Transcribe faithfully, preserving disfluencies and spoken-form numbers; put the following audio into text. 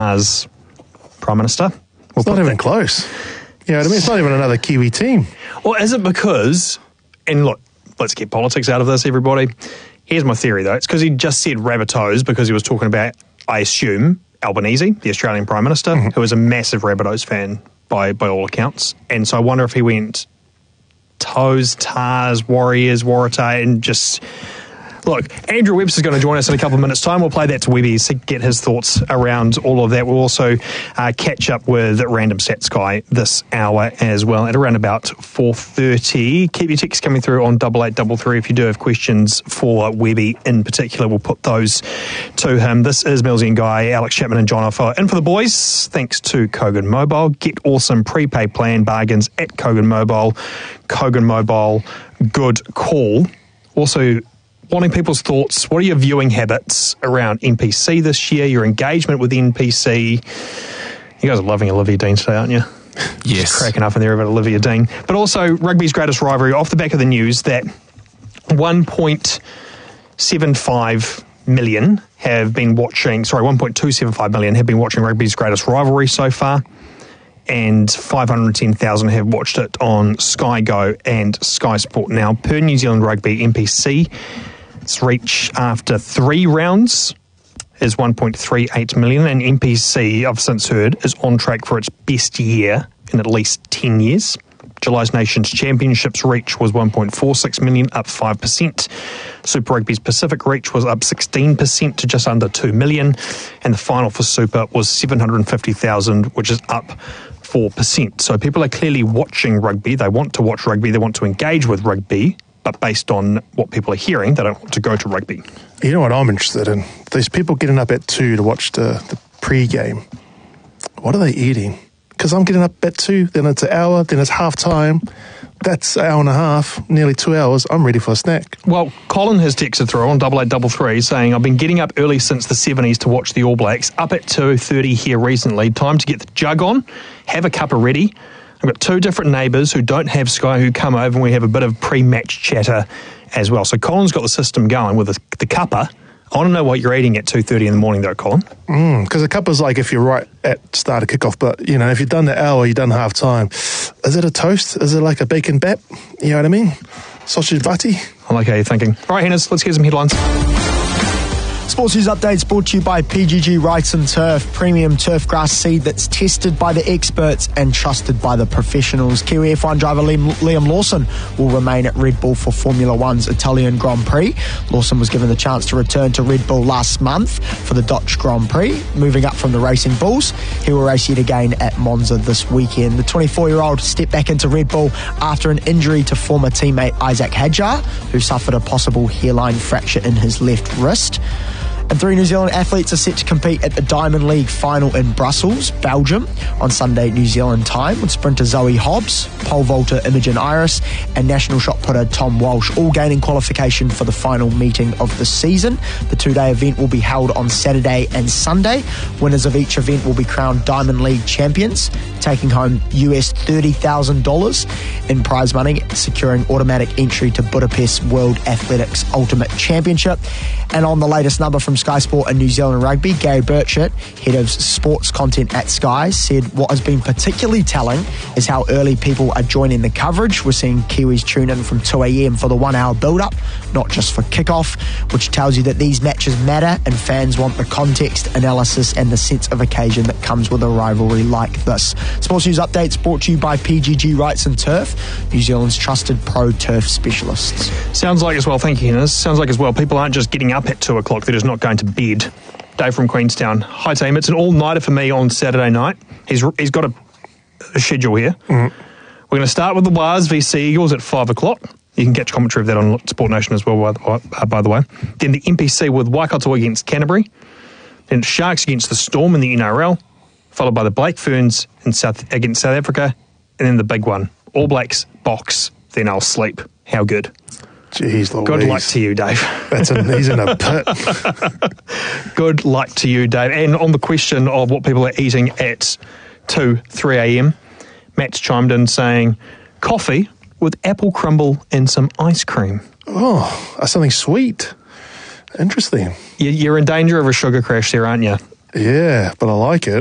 as Prime Minister. We'll it's not even close. You know what I mean? It's not even another Kiwi team. Or is it because, and look, let's get politics out of this, everybody. Here's my theory, though. It's because he just said Rabbitohs because he was talking about, I assume, Albanese, the Australian Prime Minister, mm-hmm. who is a massive Rabbitohs fan by, by all accounts. And so I wonder if he went Toes, Tars, Warriors, Waratah, and just... Look, Andrew Webster's going to join us in a couple of minutes' time. We'll play that to Webby to get his thoughts around all of that. We'll also uh, catch up with Random Stats Guy this hour as well at around about four thirty. Keep your texts coming through on double eight double three if you do have questions for Webby in particular. We'll put those to him. This is Millsy and Guy, Alex Chapman and John Offa. In for the boys, thanks to Kogan Mobile. Get awesome prepaid plan bargains at Kogan Mobile. Kogan Mobile, good call. Also, wanting people's thoughts. What are your viewing habits around N P C this year? Your engagement with N P C? You guys are loving Olivia Dean today, aren't you? Yes. Just cracking up in there about Olivia Dean. But also, rugby's greatest rivalry, off the back of the news that one point seven five million have been watching, sorry, one point two seven five million have been watching rugby's greatest rivalry so far. And five hundred ten thousand have watched it on Sky Go and Sky Sport. Now, per New Zealand Rugby, N P C, its reach after three rounds is one point three eight million, and N P C, I've since heard, is on track for its best year in at least ten years. July's Nations Championships reach was one point four six million, up five percent. Super Rugby's Pacific reach was up sixteen percent to just under two million, and the final for Super was seven hundred fifty thousand, which is up four percent. So people are clearly watching rugby. They want to watch rugby. They want to engage with rugby. But based on what people are hearing, they don't want to go to rugby. You know what I'm interested in? These people getting up at two to watch the, the pre-game. What are they eating? Because I'm getting up at two, then it's an hour, then it's half time. That's an hour and a half, nearly two hours. I'm ready for a snack. Well, Colin has texted through on double eight double three saying, I've been getting up early since the seventies to watch the All Blacks. Up at two thirty here recently. Time to get the jug on, have a cuppa ready. I've got two different neighbours who don't have Sky who come over and we have a bit of pre-match chatter as well. So Colin's got the system going with the, the cuppa. I want to know what you're eating at two thirty in the morning though, Colin. Because mm, a cuppa's like if you're right at start of kickoff, but, you know, if you've done the hour, you've done half time. Is it a toast? Is it like a bacon bap? You know what I mean? Sausage butty? I like how you're thinking. All right, Hennes, let's get some headlines. Sports News Updates brought to you by P G G Wrights and Turf, premium turf grass seed that's tested by the experts and trusted by the professionals. Kiwi F one driver Liam, Liam Lawson will remain at Red Bull for Formula One's Italian Grand Prix. Lawson was given the chance to return to Red Bull last month for the Dutch Grand Prix. Moving up from the Racing Bulls, he will race yet again at Monza this weekend. The twenty-four-year-old stepped back into Red Bull after an injury to former teammate Isaac Hadjar, who suffered a possible hairline fracture in his left wrist. And three New Zealand athletes are set to compete at the Diamond League final in Brussels, Belgium, on Sunday, New Zealand time, with sprinter Zoe Hobbs, pole vaulter Imogen Iris, and national shot putter Tom Walsh, all gaining qualification for the final meeting of the season. The two-day event will be held on Saturday and Sunday. Winners of each event will be crowned Diamond League champions, taking home U S thirty thousand dollars in prize money, securing automatic entry to Budapest World Athletics Ultimate Championship. And on the latest number from Sky Sport and New Zealand Rugby, Gary Burchett, head of sports content at Sky, said what has been particularly telling is how early people are joining the coverage. We're seeing Kiwis tune in from two a.m. for the one-hour build-up, not just for kickoff, which tells you that these matches matter and fans want the context, analysis and the sense of occasion that comes with a rivalry like this. Sports News Updates brought to you by P G G Wrights and Turf, New Zealand's trusted pro turf specialists. Sounds like as well, thank you, Hennes. Sounds like as well, people aren't just getting up at two o'clock, they're just not going to bed. Dave from Queenstown. Hi team, it's an all-nighter for me on Saturday night. He's he's got a, a schedule here. Mm. We're going to start with the Waz v Sea Eagles at five o'clock. You can catch commentary of that on Sport Nation as well, by the, uh, by the way. Then the N P C with Waikato against Canterbury. Then Sharks against the Storm in the N R L, followed by the Blake Ferns in South against South Africa, and then the big one, All Blacks box, then I'll sleep. How good? Jeez Louise. Good luck to you, Dave. That's a, he's in a pit. Good luck to you, Dave. And on the question of what people are eating at two, three a.m, Matt's chimed in saying, coffee with apple crumble and some ice cream. Oh, that's something sweet. Interesting. You're in danger of a sugar crash there, aren't you? Yeah, but I like it.